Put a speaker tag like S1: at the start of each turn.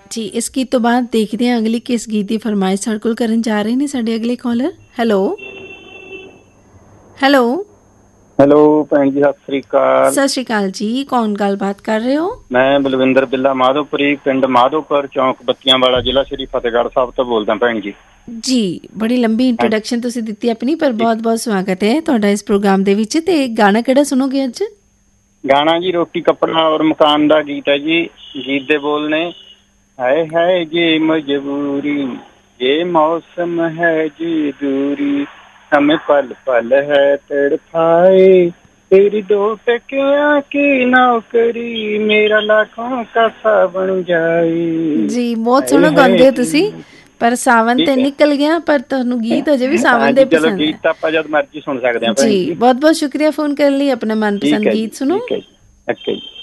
S1: ਜੀ, ਇਸ ਗੀਤ ਤੋਂ ਬਾਅਦ ਦੇਖਦੇ ਹਾਂ ਅਗਲੀ ਕਿਸ ਗੀਤ ਦੀ ਫਰਮਾਇਸ਼ ਸਾਡੇ ਕੋਲ ਕਰਨ ਜਾ ਰਹੇ ਨੇ ਸਾਡੇ ਅਗਲੇ ਕਾਲਰ। ਹੈਲੋ ਹੈਲੋ
S2: ਹੈਲੋ ਭੈਣ ਜੀ, ਸਤਿ ਸ੍ਰੀ ਅਕਾਲ।
S1: ਸਤਿ ਸ਼੍ਰੀ ਅਕਾਲ ਜੀ, ਕੌਣ ਗੱਲਬਾਤ ਕਰ ਰਹੇ ਹੋ?
S2: ਮੈਂ ਬਲਵਿੰਦਰ ਬਿੱਲਾ ਮਾਧੋਪੁਰੀ, ਪਿੰਡ ਮਾਧੋਪੁਰ, ਚੌਂਕ ਬੱਤੀਆਂ ਵਾਲਾ, ਜ਼ਿਲ੍ਹਾ ਸ਼੍ਰੀ ਫਤਿਹਗੜ੍ਹ ਸਾਹਿਬ ਤੋਂ ਬੋਲਦਾ ਭੈਣ ਜੀ।
S1: ਜੀ, ਬੜੀ ਲੰਬੀ ਇੰਟਰੋਡਕਸ਼ਨ ਤੁਸੀਂ ਦਿੱਤੀ ਆਪਣੀ, ਪਰ ਬਹੁਤ ਬਹੁਤ ਸਵਾਗਤ ਹੈ ਤੁਹਾਡਾ ਇਸ ਪ੍ਰੋਗਰਾਮ ਦੇ ਵਿੱਚ। ਤੇ ਗਾਣਾ ਕਿਹੜਾ ਸੁਣੋਗੇ ਅੱਜ?
S2: ਗਾਣਾ ਜੀ ਰੋਟੀ ਕੱਪੜਾ ਔਰ ਮਕਾਨ ਦਾ ਗੀਤ ਹੈ ਜੀ। ਗੀਤ ਦੇ ਬੋਲ ਨੇ, ਹਾਏ ਹਾਏ ਜੇ ਮਜਬੂਰੀ, ये मौसम है जी दूरी, हमें पल पल है तड़पाए, तेरी 2 टकिया की नौकरी, मेरा लाखों का सावन जाए।
S1: ਜੀ, ਬਹੁਤ ਸੋਹਣਾ ਗਾਉਂਦੇ ਹੋ ਤੁਸੀਂ, ਪਰ ਸਾਵਨ ਤੇ ਨਿਕਲ ਗਿਆ, ਪਰ ਤੁਹਾਨੂੰ ਗੀਤ ਅਜੇ ਵੀ ਸਾਵਨ ਦੇ
S2: ਚਲੋ
S1: ਪਸੰਦ
S2: ਗੀਤ ਤਾਂ ਆਪਾਂ ਜਦ ਮਰਜ਼ੀ ਸੁਣ ਸਕਦੇ ਹਾਂ ਭੈਣ
S1: ਜੀ।
S2: ਜੀ।
S1: ਬਹੁਤ ਬਹੁਤ ਸ਼ੁਕਰੀਆ ਫੋਨ ਕਰਨ ਲਈ, ਆਪਣਾ ਮਨਪਸੰਦ
S2: ਠੀਕ ਹੈ ਜੀ,
S1: ਗੀਤ ਸੁਣੋ।
S2: ਠੀਕ ਹੈ ਜੀ, ਓਕੇ ਜੀ।